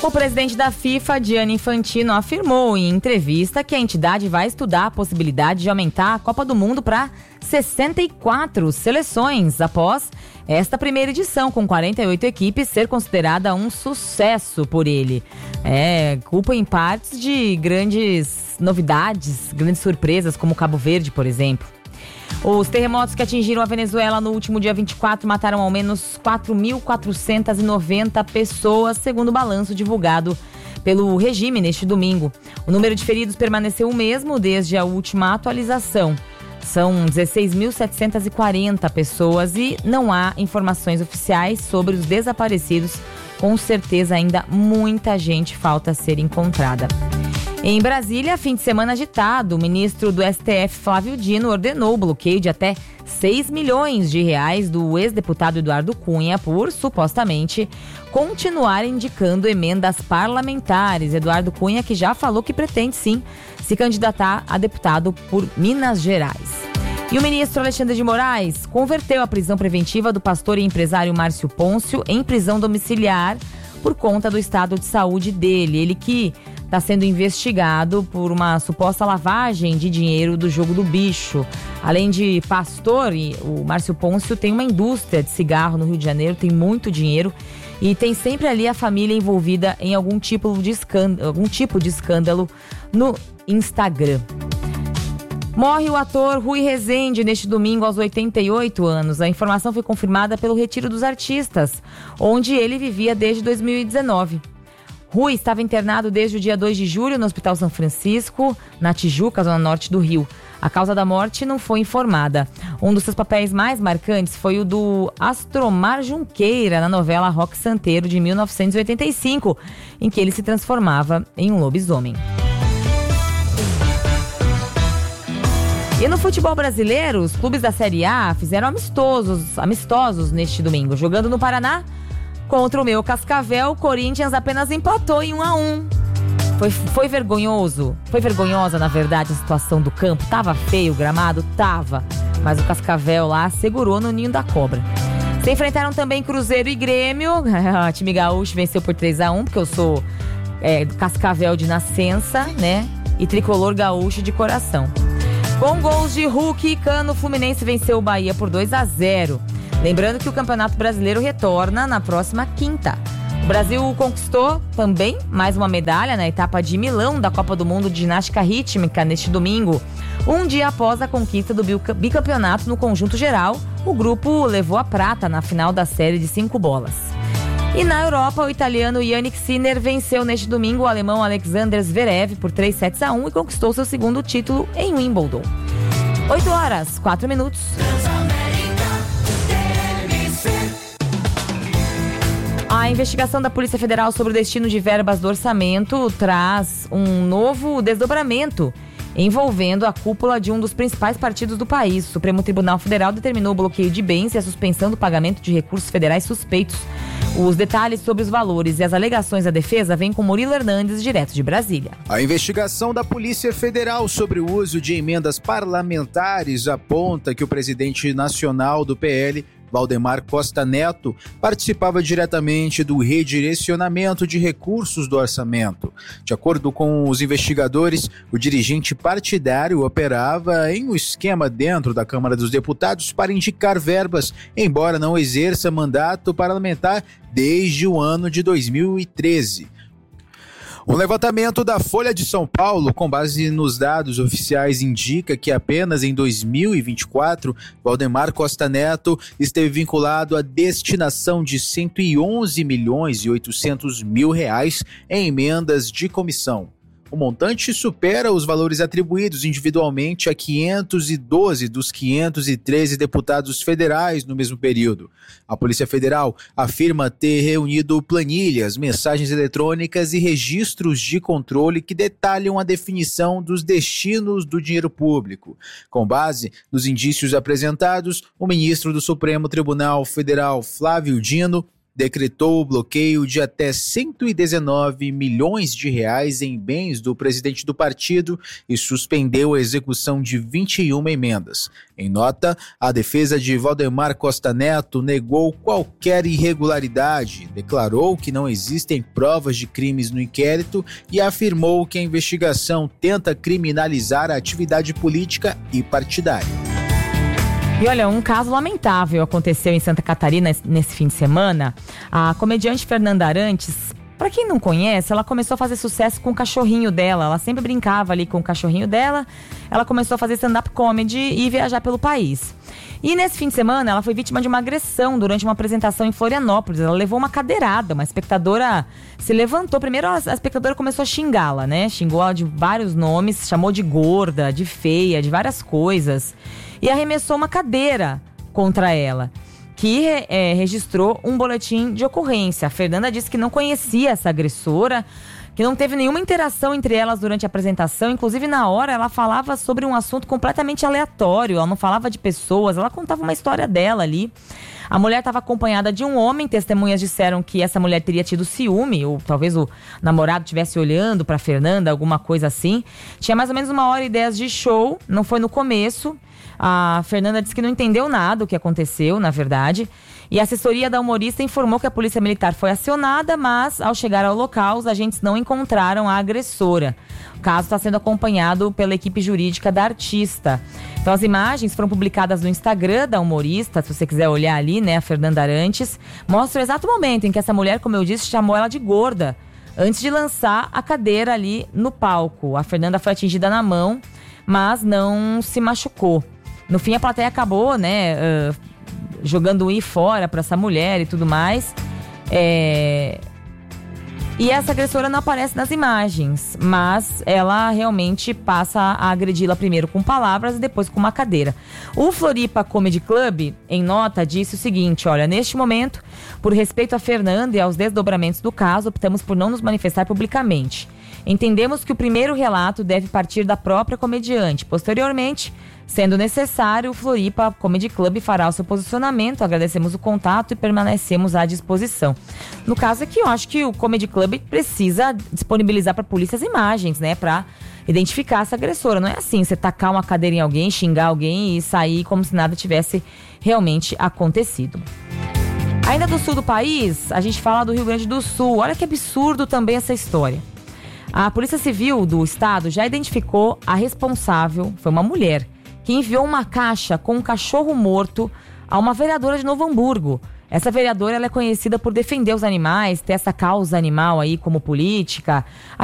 O presidente da FIFA, Gianni Infantino, afirmou em entrevista que a entidade vai estudar a possibilidade de aumentar a Copa do Mundo para 64 seleções após esta primeira edição, com 48 equipes, ser considerada um sucesso por ele. Culpa em partes de grandes novidades, grandes surpresas, como Cabo Verde, por exemplo. Os terremotos que atingiram a Venezuela no último dia 24 mataram ao menos 4.490 pessoas, segundo o balanço divulgado pelo regime neste domingo. O número de feridos permaneceu o mesmo desde a última atualização. São 16.740 pessoas e não há informações oficiais sobre os desaparecidos. Com certeza ainda muita gente falta ser encontrada. Em Brasília, fim de semana agitado, o ministro do STF, Flávio Dino, ordenou o bloqueio de até 6 milhões de reais do ex-deputado Eduardo Cunha por, supostamente, continuar indicando emendas parlamentares. Eduardo Cunha, que já falou que pretende, sim, se candidatar a deputado por Minas Gerais. E o ministro Alexandre de Moraes converteu a prisão preventiva do pastor e empresário Márcio Pôncio em prisão domiciliar por conta do estado de saúde dele. Ele que está sendo investigado por uma suposta lavagem de dinheiro do jogo do bicho. Além de pastor, o Márcio Pôncio tem uma indústria de cigarro no Rio de Janeiro, tem muito dinheiro e tem sempre ali a família envolvida em algum tipo de escândalo no Instagram. Morre o ator Rui Rezende neste domingo aos 88 anos. A informação foi confirmada pelo Retiro dos Artistas, onde ele vivia desde 2019. Rui estava internado desde o dia 2 de julho no Hospital São Francisco, na Tijuca, zona norte do Rio. A causa da morte não foi informada. Um dos seus papéis mais marcantes foi o do Astromar Junqueira, na novela Roque Santeiro, de 1985, em que ele se transformava em um lobisomem. E no futebol brasileiro, os clubes da Série A fizeram amistosos neste domingo. Jogando no Paraná, contra o meu Cascavel, o Corinthians apenas empatou em 1-1. Foi vergonhoso. Foi vergonhosa, na verdade, a situação do campo. Tava feio o gramado? Tava. Mas o Cascavel lá segurou no ninho da cobra. Se enfrentaram também Cruzeiro e Grêmio. O time gaúcho venceu por 3-1, porque eu sou Cascavel de nascença, né? E tricolor gaúcho de coração. Com gols de Hulk e Cano, o Fluminense venceu o Bahia por 2-0. Lembrando que o Campeonato Brasileiro retorna na próxima quinta. O Brasil conquistou também mais uma medalha na etapa de Milão da Copa do Mundo de Ginástica Rítmica neste domingo. Um dia após a conquista do bicampeonato no conjunto geral, o grupo levou a prata na final da série de 5 bolas. E na Europa, o italiano Yannick Sinner venceu neste domingo o alemão Alexander Zverev por 3-1 e conquistou seu segundo título em Wimbledon. 8h04. A investigação da Polícia Federal sobre o destino de verbas do orçamento traz um novo desdobramento envolvendo a cúpula de um dos principais partidos do país. O Supremo Tribunal Federal determinou o bloqueio de bens e a suspensão do pagamento de recursos federais suspeitos. Os detalhes sobre os valores e as alegações da defesa vêm com Murilo Hernandes, direto de Brasília. A investigação da Polícia Federal sobre o uso de emendas parlamentares aponta que o presidente nacional do PL, Valdemar Costa Neto, participava diretamente do redirecionamento de recursos do orçamento. De acordo com os investigadores, o dirigente partidário operava em um esquema dentro da Câmara dos Deputados para indicar verbas, embora não exerça mandato parlamentar desde o ano de 2013. Um levantamento da Folha de São Paulo, com base nos dados oficiais, indica que apenas em 2024, Valdemar Costa Neto esteve vinculado à destinação de 111.800.000 reais em emendas de comissão. O montante supera os valores atribuídos individualmente a 512 dos 513 deputados federais no mesmo período. A Polícia Federal afirma ter reunido planilhas, mensagens eletrônicas e registros de controle que detalham a definição dos destinos do dinheiro público. Com base nos indícios apresentados, o ministro do Supremo Tribunal Federal, Flávio Dino, decretou o bloqueio de até 119 milhões de reais em bens do presidente do partido e suspendeu a execução de 21 emendas. Em nota, a defesa de Valdemar Costa Neto negou qualquer irregularidade, declarou que não existem provas de crimes no inquérito e afirmou que a investigação tenta criminalizar a atividade política e partidária. E olha, um caso lamentável aconteceu em Santa Catarina nesse fim de semana. A comediante Fernanda Arantes, para quem não conhece, ela começou a fazer sucesso com o cachorrinho dela. Ela sempre brincava ali com o cachorrinho dela. Ela começou a fazer stand-up comedy e viajar pelo país. E nesse fim de semana, ela foi vítima de uma agressão durante uma apresentação em Florianópolis. Ela levou uma cadeirada, uma espectadora se levantou. Primeiro, a espectadora começou a xingá-la, né? Xingou ela de vários nomes, chamou de gorda, de feia, de várias coisas. E arremessou uma cadeira contra ela, que registrou um boletim de ocorrência. A Fernanda disse que não conhecia essa agressora, que não teve nenhuma interação entre elas durante a apresentação. Inclusive, na hora, ela falava sobre um assunto completamente aleatório. Ela não falava de pessoas, ela contava uma história dela ali. A mulher estava acompanhada de um homem. Testemunhas disseram que essa mulher teria tido ciúme, ou talvez o namorado estivesse olhando para Fernanda, alguma coisa assim. Tinha mais ou menos 1h10 de show, não foi no começo. A Fernanda disse que não entendeu nada o que aconteceu, na verdade. E a assessoria da humorista informou que a polícia militar foi acionada, mas ao chegar ao local, os agentes não encontraram a agressora. O caso está sendo acompanhado pela equipe jurídica da artista. Então as imagens foram publicadas no Instagram da humorista, se você quiser olhar ali, né, a Fernanda Arantes. Mostra o exato momento em que essa mulher, como eu disse, chamou ela de gorda, antes de lançar a cadeira ali no palco. A Fernanda foi atingida na mão, mas não se machucou. No fim, a plateia acabou, né, jogando fora para essa mulher e tudo mais. E essa agressora não aparece nas imagens, mas ela realmente passa a agredi-la primeiro com palavras e depois com uma cadeira. O Floripa Comedy Club, em nota, disse o seguinte: olha, neste momento, por respeito a Fernanda e aos desdobramentos do caso, optamos por não nos manifestar publicamente. Entendemos que o primeiro relato deve partir da própria comediante. Posteriormente, sendo necessário, o Floripa Comedy Club fará o seu posicionamento. Agradecemos o contato e permanecemos à disposição. No caso aqui, eu acho que o Comedy Club precisa disponibilizar para a polícia as imagens, né? Para identificar essa agressora. Não é assim, você tacar uma cadeira em alguém, xingar alguém e sair como se nada tivesse realmente acontecido. Ainda do sul do país, a gente fala do Rio Grande do Sul. Olha que absurdo também essa história. A Polícia Civil do Estado já identificou a responsável, foi uma mulher, que enviou uma caixa com um cachorro morto a uma vereadora de Novo Hamburgo. Essa vereadora, ela é conhecida por defender os animais, ter essa causa animal aí como política.